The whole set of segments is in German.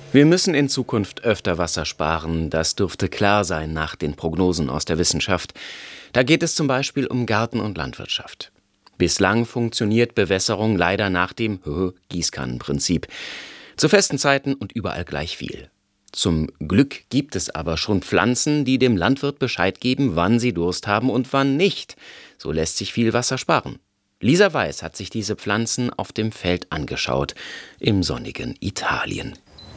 Wir müssen in Zukunft öfter Wasser sparen, das dürfte klar sein nach den Prognosen aus der Wissenschaft. Da geht es zum Beispiel um Garten- und Landwirtschaft. Bislang funktioniert Bewässerung leider nach dem Gießkannenprinzip. Zu festen Zeiten und überall gleich viel. Zum Glück gibt es aber schon Pflanzen, die dem Landwirt Bescheid geben, wann sie Durst haben und wann nicht. So lässt sich viel Wasser sparen. Lisa Weiß hat sich diese Pflanzen auf dem Feld angeschaut, im sonnigen Italien.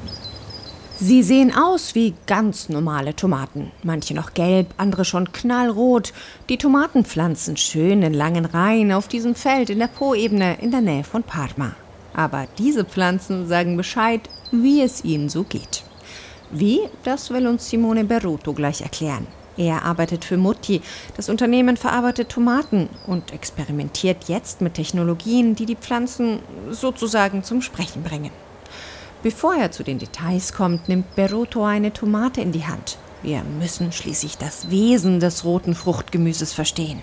Sie sehen aus wie ganz normale Tomaten. Manche noch gelb, andere schon knallrot. Die Tomaten pflanzen schön in langen Reihen auf diesem Feld in der Po-Ebene in der Nähe von Parma. Aber diese Pflanzen sagen Bescheid, wie es ihnen so geht. Wie, das will uns Simone Berruto gleich erklären. Er arbeitet für Mutti. Das Unternehmen verarbeitet Tomaten und experimentiert jetzt mit Technologien, die die Pflanzen sozusagen zum Sprechen bringen. Bevor er zu den Details kommt, nimmt Berruto eine Tomate in die Hand. Wir müssen schließlich das Wesen des roten Fruchtgemüses verstehen.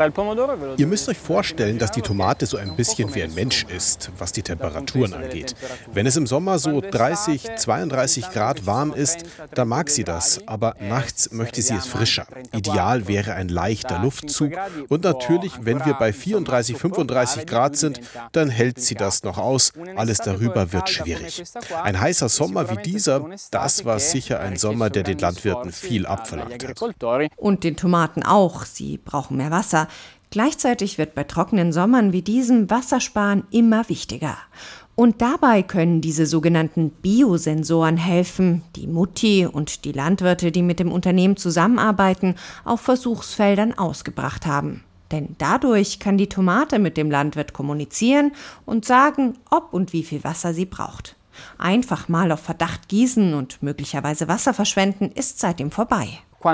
Ihr müsst euch vorstellen, dass die Tomate so ein bisschen wie ein Mensch ist, was die Temperaturen angeht. Wenn es im Sommer so 30, 32 Grad warm ist, dann mag sie das, aber nachts möchte sie es frischer. Ideal wäre ein leichter Luftzug und natürlich, wenn wir bei 34, 35 Grad sind, dann hält sie das noch aus. Alles darüber wird schwierig. Ein heißer Sommer wie dieser, das war sicher ein Sommer, der den Landwirten viel abverlangt hat. Und den Tomaten auch. Sie brauchen mehr Wasser. Gleichzeitig wird bei trockenen Sommern wie diesem Wassersparen immer wichtiger. Und dabei können diese sogenannten Biosensoren helfen, die Mutti und die Landwirte, die mit dem Unternehmen zusammenarbeiten, auf Versuchsfeldern ausgebracht haben. Denn dadurch kann die Tomate mit dem Landwirt kommunizieren und sagen, ob und wie viel Wasser sie braucht. Einfach mal auf Verdacht gießen und möglicherweise Wasser verschwenden ist seitdem vorbei.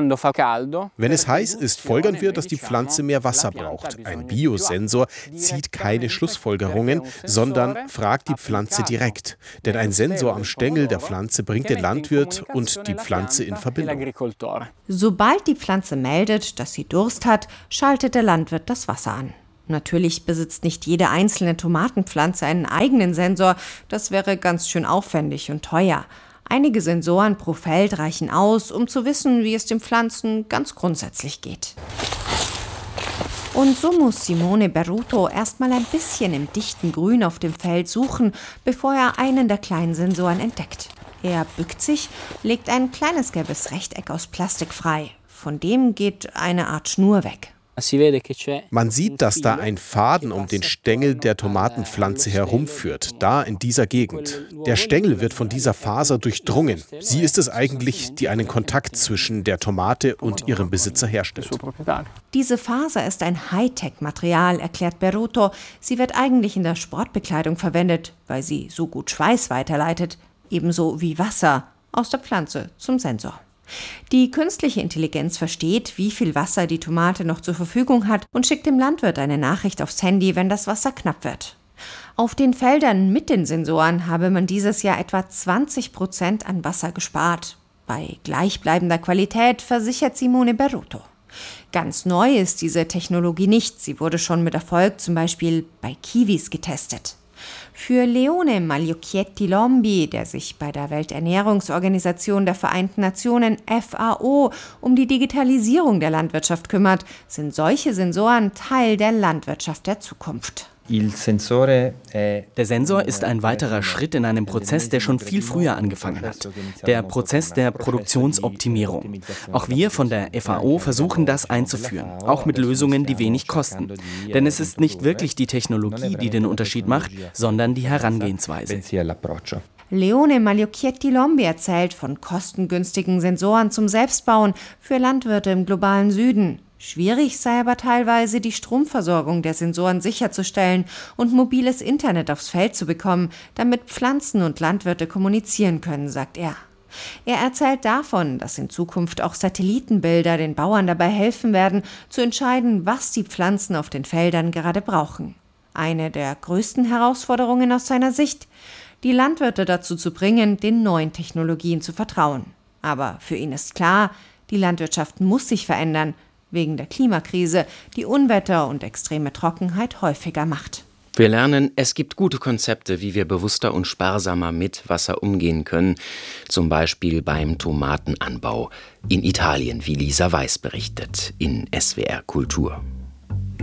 Wenn es heiß ist, folgern wir, dass die Pflanze mehr Wasser braucht. Ein Biosensor zieht keine Schlussfolgerungen, sondern fragt die Pflanze direkt. Denn ein Sensor am Stängel der Pflanze bringt den Landwirt und die Pflanze in Verbindung. Sobald die Pflanze meldet, dass sie Durst hat, schaltet der Landwirt das Wasser an. Natürlich besitzt nicht jede einzelne Tomatenpflanze einen eigenen Sensor. Das wäre ganz schön aufwendig und teuer. Einige Sensoren pro Feld reichen aus, um zu wissen, wie es den Pflanzen ganz grundsätzlich geht. Und so muss Simone Berruto erstmal ein bisschen im dichten Grün auf dem Feld suchen, bevor er einen der kleinen Sensoren entdeckt. Er bückt sich, legt ein kleines gelbes Rechteck aus Plastik frei. Von dem geht eine Art Schnur weg. Man sieht, dass da ein Faden um den Stängel der Tomatenpflanze herumführt, da in dieser Gegend. Der Stängel wird von dieser Faser durchdrungen. Sie ist es eigentlich, die einen Kontakt zwischen der Tomate und ihrem Besitzer herstellt. Diese Faser ist ein Hightech-Material, erklärt Berruto. Sie wird eigentlich in der Sportbekleidung verwendet, weil sie so gut Schweiß weiterleitet, ebenso wie Wasser aus der Pflanze zum Sensor. Die künstliche Intelligenz versteht, wie viel Wasser die Tomate noch zur Verfügung hat und schickt dem Landwirt eine Nachricht aufs Handy, wenn das Wasser knapp wird. Auf den Feldern mit den Sensoren habe man dieses Jahr etwa 20% an Wasser gespart. Bei gleichbleibender Qualität, versichert Simone Berruto. Ganz neu ist diese Technologie nicht. Sie wurde schon mit Erfolg zum Beispiel bei Kiwis getestet. Für Leone Magliocchietti Lombi, der sich bei der Welternährungsorganisation der Vereinten Nationen FAO um die Digitalisierung der Landwirtschaft kümmert, sind solche Sensoren Teil der Landwirtschaft der Zukunft. Der Sensor ist ein weiterer Schritt in einem Prozess, der schon viel früher angefangen hat. Der Prozess der Produktionsoptimierung. Auch wir von der FAO versuchen, das einzuführen, auch mit Lösungen, die wenig kosten. Denn es ist nicht wirklich die Technologie, die den Unterschied macht, sondern die Herangehensweise. Leone Magliocchietti Lombi erzählt von kostengünstigen Sensoren zum Selbstbauen für Landwirte im globalen Süden. Schwierig sei aber teilweise, die Stromversorgung der Sensoren sicherzustellen und mobiles Internet aufs Feld zu bekommen, damit Pflanzen und Landwirte kommunizieren können, sagt er. Er erzählt davon, dass in Zukunft auch Satellitenbilder den Bauern dabei helfen werden, zu entscheiden, was die Pflanzen auf den Feldern gerade brauchen. Eine der größten Herausforderungen aus seiner Sicht, die Landwirte dazu zu bringen, den neuen Technologien zu vertrauen. Aber für ihn ist klar, die Landwirtschaft muss sich verändern, wegen der Klimakrise, die Unwetter und extreme Trockenheit häufiger macht. Wir lernen, es gibt gute Konzepte, wie wir bewusster und sparsamer mit Wasser umgehen können, zum Beispiel beim Tomatenanbau in Italien, wie Lisa Weiß berichtet in SWR Kultur.